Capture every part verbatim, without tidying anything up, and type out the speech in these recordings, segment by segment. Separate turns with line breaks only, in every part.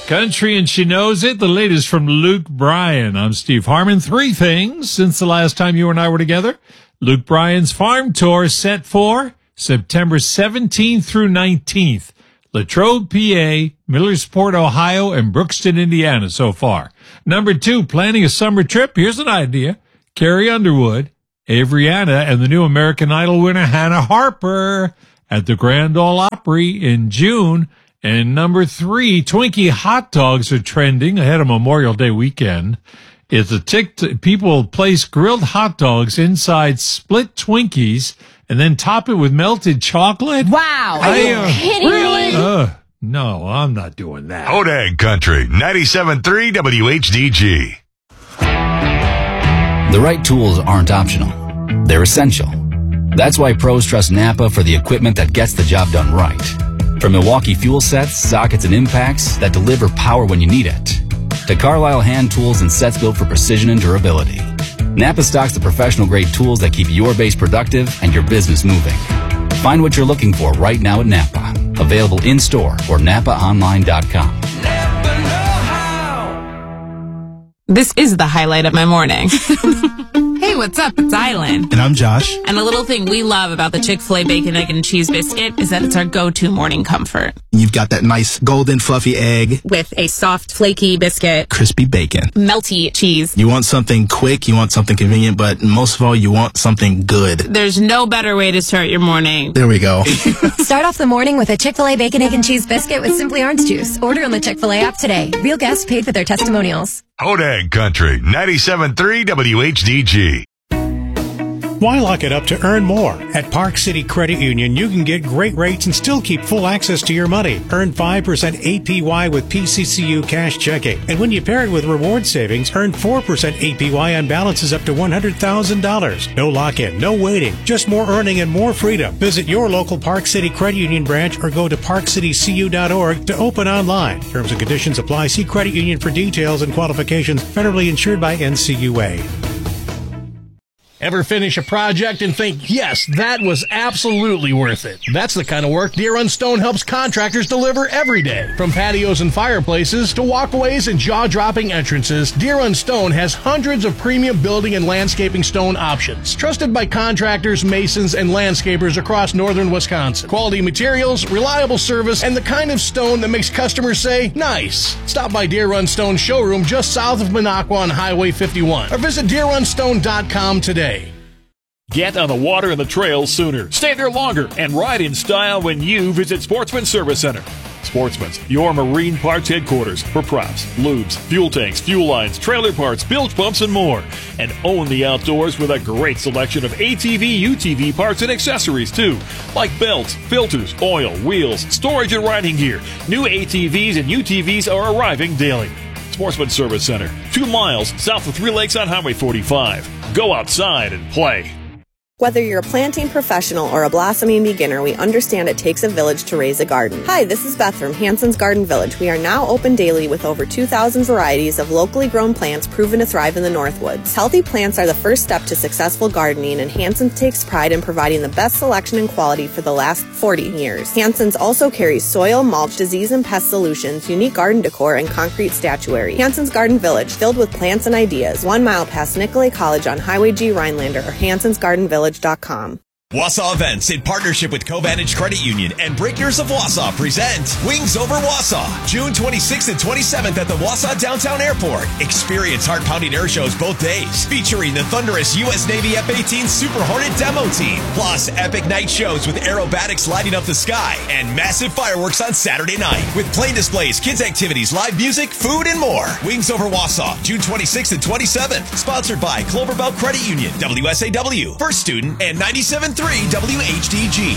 Country and She Knows It, the latest from Luke Bryan. I'm Steve Harmon. Three things since the last time you and I were together. Luke Bryan's farm tour set for September seventeenth through nineteenth. Latrobe, P A, Millersport, Ohio, and Brookston, Indiana so far. Number two, planning a summer trip. Here's an idea. Carrie Underwood, Avery Anna, and the new American Idol winner Hannah Harper at the Grand Ole Opry in June. And number three, Twinkie hot dogs are trending ahead of Memorial Day weekend. It's a tick. People place grilled hot dogs inside split Twinkies and then top it with melted chocolate.
Wow. Are you uh, kidding
really?
me?
Uh, no, I'm not doing that.
Hodag Country, ninety-seven point three W H D G.
The right tools aren't optional. They're essential. That's why pros trust Napa for the equipment that gets the job done right. From Milwaukee fuel sets, sockets, and impacts that deliver power when you need it, to Carlisle hand tools and sets built for precision and durability, Napa stocks the professional-grade tools that keep your base productive and your business moving. Find what you're looking for right now at Napa. Available in-store or napa online dot com.
Napa know-how.
This is the highlight of my morning.
Hey, what's up? It's Island.
And I'm Josh.
And a little thing we love about the Chick-fil-A Bacon, Egg, and Cheese Biscuit is that it's our go-to morning comfort.
You've got that nice golden fluffy egg
with a soft, flaky biscuit,
crispy bacon,
melty cheese.
You want something quick, you want something convenient, but most of all, you want something good.
There's no better way to start your morning.
There we go.
Start off the morning with a Chick-fil-A Bacon, Egg, and Cheese Biscuit with Simply Orange Juice. Order on the Chick-fil-A app today. Real guests paid for their testimonials.
Hodag Country, ninety-seven point three W H D G.
Why lock it up to earn more? At Park City Credit Union, you can get great rates and still keep full access to your money. Earn five percent A P Y with P C C U cash checking. And when you pair it with reward savings, earn four percent A P Y on balances up to one hundred thousand dollars. No lock-in, no waiting, just more earning and more freedom. Visit your local Park City Credit Union branch or go to park city c u dot org to open online. Terms and conditions apply. See Credit Union for details and qualifications. Federally insured by N C U A.
Ever finish a project and think, yes, that was absolutely worth it? That's the kind of work Deer Run Stone helps contractors deliver every day. From patios and fireplaces to walkways and jaw-dropping entrances, Deer Run Stone has hundreds of premium building and landscaping stone options. Trusted by contractors, masons, and landscapers across northern Wisconsin. Quality materials, reliable service, and the kind of stone that makes customers say, nice. Stop by Deer Run Stone showroom just south of Minocqua on Highway fifty-one or visit deer run stone dot com today.
Get on the water and the trails sooner. Stay there longer and ride in style when you visit Sportsman Service Center. Sportsman's, your marine parts headquarters for props, lubes, fuel tanks, fuel lines, trailer parts, bilge pumps, and more. And own the outdoors with a great selection of A T V, U T V parts and accessories too, like belts, filters, oil, wheels, storage, and riding gear. New A T Vs and U T Vs are arriving daily. Sportsman Service Center, two miles south of Three Lakes on Highway forty-five. Go outside and play.
Whether you're a planting professional or a blossoming beginner, we understand it takes a village to raise a garden. Hi, this is Beth from Hanson's Garden Village. We are now open daily with over two thousand varieties of locally grown plants proven to thrive in the Northwoods. Healthy plants are the first step to successful gardening, and Hanson's takes pride in providing the best selection and quality for the last forty years. Hanson's also carries soil, mulch, disease and pest solutions, unique garden decor, and concrete statuary. Hanson's Garden Village, filled with plants and ideas, one mile past Nicolay College on Highway G Rhinelander, or hansons garden village dot com.
Wausau Events, in partnership with Covantage Credit Union and Breakers of Wausau, present Wings Over Wausau, June twenty-sixth and twenty-seventh at the Wausau Downtown Airport. Experience heart-pounding air shows both days, featuring the thunderous U S Navy F eighteen Super Hornet demo team, plus epic night shows with aerobatics lighting up the sky, and massive fireworks on Saturday night, with plane displays, kids activities, live music, food, and more. Wings Over Wausau, June twenty-sixth and twenty-seventh, sponsored by Cloverbelt Credit Union, W S A W, First Student, and ninety-seven point three W H D G.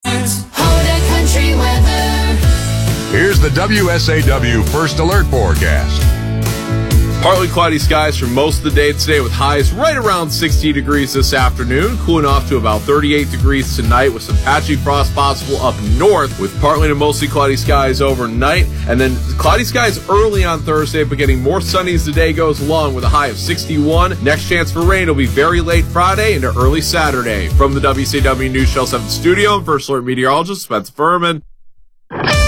Hodag Country weather.
Here's the W S A W First Alert Forecast.
Partly cloudy skies for most of the day today with highs right around sixty degrees this afternoon, cooling off to about thirty-eight degrees tonight with some patchy frost possible up north with partly to mostly cloudy skies overnight, and then cloudy skies early on Thursday but getting more sunny as the day goes along with a high of sixty-one. Next chance for rain will be very late Friday into early Saturday. From the W C W News Channel seven studio, I'm First Alert meteorologist Spencer Furman.